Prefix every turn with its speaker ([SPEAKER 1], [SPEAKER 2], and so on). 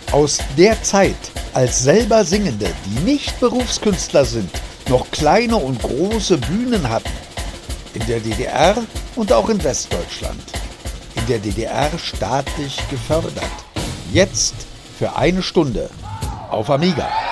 [SPEAKER 1] Aus der Zeit, als selber Singende, die nicht Berufskünstler sind, noch kleine und große Bühnen hatten. In der DDR und auch in Westdeutschland. In der DDR staatlich gefördert. Jetzt für 1 Stunde auf Amiga.